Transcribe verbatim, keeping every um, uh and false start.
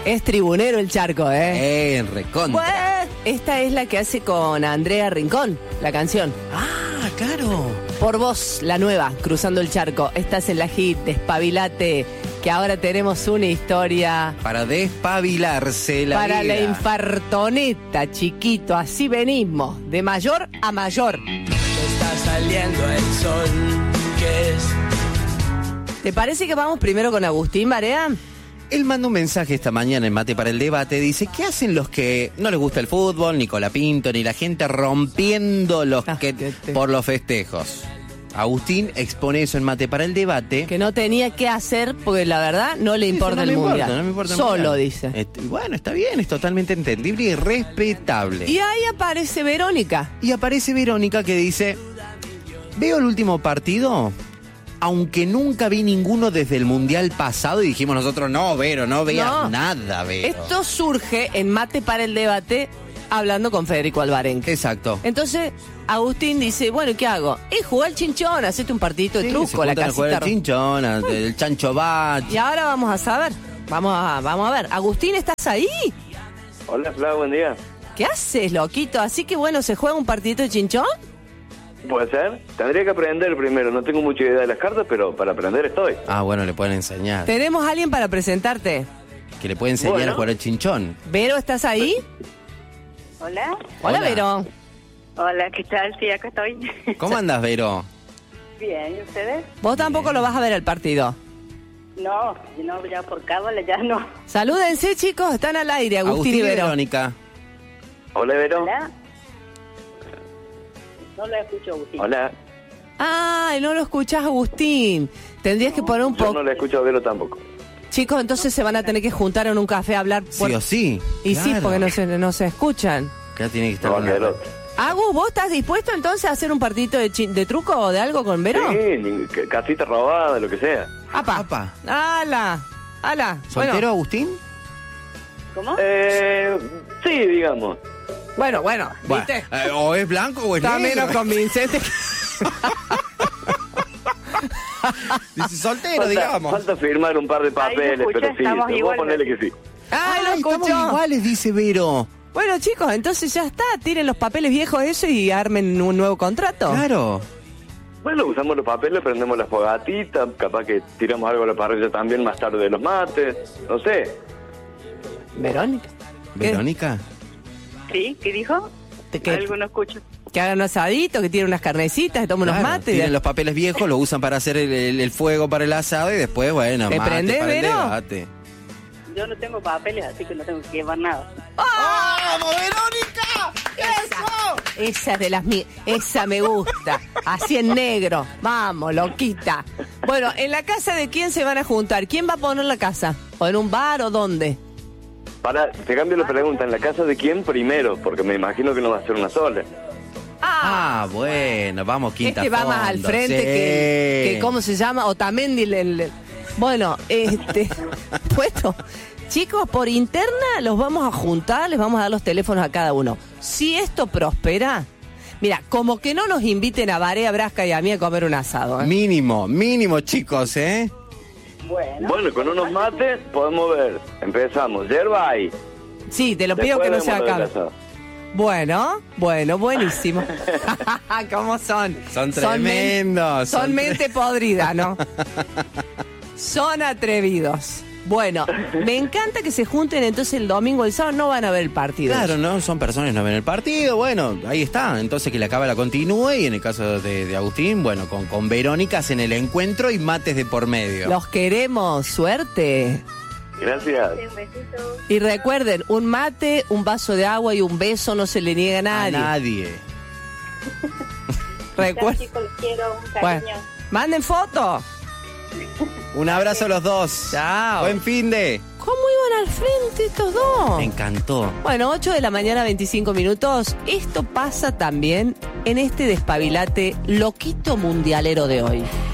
Es tribunero el charco, ¿eh? Eh, recontra. Pues, esta es la que hace con Andrea Rincón, la canción. Ah, claro. Por vos, la nueva, Cruzando el Charco. Estás en la hit, Despabilate, que ahora tenemos una historia... Para despabilarse la Para vida. la infartoneta, chiquito, así venimos, de mayor a mayor. Está saliendo el sol, que es... ¿Te parece que vamos primero con Agustín Barea? Él manda un mensaje esta mañana en Mate para el Debate. Dice, ¿qué hacen los que no les gusta el fútbol, ni Colapinto, ni la gente rompiendo los Ah, que que te- por los festejos? Agustín expone eso en Mate para el Debate. Que no tenía que hacer, porque la verdad no le Dice, importa no el me mundial. importa, no me importa el Solo, mundial. dice. Este, bueno, está bien, es totalmente entendible y respetable. Y ahí aparece Verónica. Y aparece Verónica que dice, veo el último partido, aunque nunca vi ninguno desde el mundial pasado, y dijimos nosotros, no, Vero, no veas No. nada, Vero. Esto surge en Mate para el Debate, hablando con Federico Alvarenque. Exacto. Entonces, Agustín dice, bueno, ¿qué hago? Es jugar al chinchón, hacete un partidito de Sí, truco, se la juntan a jugar casita. el chinchón, a- el chancho bach. Y ahora vamos a saber, vamos a, vamos a ver. Agustín, ¿estás ahí? Hola, Fla, buen día. ¿Qué haces, loquito? Así que bueno, ¿se juega un partidito de chinchón? ¿Puede ser? Tendría que aprender primero. No tengo mucha idea de las cartas, pero para aprender estoy. Ah, bueno, le pueden enseñar. Tenemos a alguien para presentarte. Que le puede enseñar Bueno. a jugar al chinchón. Vero, ¿estás ahí? Hola. Hola, Hola. Vero. Hola, ¿qué tal? Sí, acá estoy. ¿Cómo andas, Vero? Bien, ¿y ustedes? Vos tampoco lo vas a ver el partido. No, yo no, ya por cábala, ya no. Salúdense, chicos, están al aire, Agustín, Agustín y y Vero. Verónica. Hola, Vero. Hola. No lo escucho, Agustín. Hola. Ay, no lo escuchás, Agustín. Tendrías que poner un Yo poco... no la escucho a Vero tampoco. Chicos, entonces se van a tener que juntar en un café a hablar. por- Sí o sí. Y sí, Claro. porque no se, no se escuchan. Ya tiene que estar No, con que la- el otro. Agus, ¿vos estás dispuesto entonces a hacer un partidito de, chi- de truco o de algo con Vero? Sí, ni- ca- casita robada, lo que sea. ¡Apa! Apa. ¡Hala! ¡Hala! ¿Soltero, Bueno, Agustín? ¿Cómo? Eh, sí, digamos. bueno, bueno, Bueno, ¿viste? eh, o es blanco o es Está negro. menos convincente. Dice soltero, Falta, digamos. falta firmar un par de papeles, escuché, pero sí, estamos te voy a iguales. ponerle que sí. ¡Ay, lo Ay, estamos escuchó! iguales, dice Vero. Bueno, chicos, entonces ya está. Tiren los papeles viejos eso y armen un nuevo contrato. Claro. Bueno, usamos los papeles, prendemos la fogatita, capaz que tiramos algo a la parrilla también más tarde de los mates, no sé. Verónica. ¿Qué? ¿Verónica? ¿Sí? ¿Qué dijo? ¿Te- que, Algo no escucho. que hagan un asadito, que tiren unas carnecitas, que tomen unos Claro, mates. tienen los papeles viejos, los usan para hacer el, el- el fuego para el asado y después, bueno, ¿Te mate prendés, para el Vero? debate. Yo no tengo papeles, así que no tengo que llevar nada. ¡Vamos, Verónica! Esa, esa de las mías, esa me gusta. Así en negro. Vamos, loquita. Bueno, ¿en la casa de quién se van a juntar? ¿Quién va a poner la casa? ¿O en un bar o dónde? Para, te cambio la pregunta, ¿en la casa de quién primero? Porque me imagino que no va a ser una sola. Ah, bueno, vamos, quinta Este va más al fondo, frente sí. que, que, ¿cómo se llama? Otamendi. el- el- Bueno, este, puesto. Chicos, por interna los vamos a juntar, les vamos a dar los teléfonos a cada uno. Si esto prospera, mira, como que no nos inviten a Barea, Brasca y a mí a comer un asado, ¿eh? Mínimo, mínimo, chicos, ¿eh? Bueno. Bueno, con unos mates podemos ver. Empezamos, yerba ahí. Sí, te lo pido que no sea acá. Bueno, bueno, buenísimo. ¿Cómo son? Son men- tremendos, Son, son mente podrida, ¿no? Son atrevidos. Bueno, me encanta que se junten entonces el domingo, el sábado no van a ver el partido. Claro, no son personas que no ven el partido, bueno, ahí está. Entonces que la cábala continúe y en el caso de, de Agustín, bueno, con, con Verónica hacen el encuentro y mates de por medio. Los queremos, suerte. Gracias. Un besito. Y recuerden, un mate, un vaso de agua y un beso no se le niega a A nadie. nadie. Recuer- Chicos, los quiero, un Bueno, cariño. manden fotos. Un abrazo a los dos. Chao. Buen fin de. ¿Cómo iban al frente estos dos? Me encantó. Bueno, ocho de la mañana, veinticinco minutos. Esto pasa también en este despabilate loquito mundialero de hoy.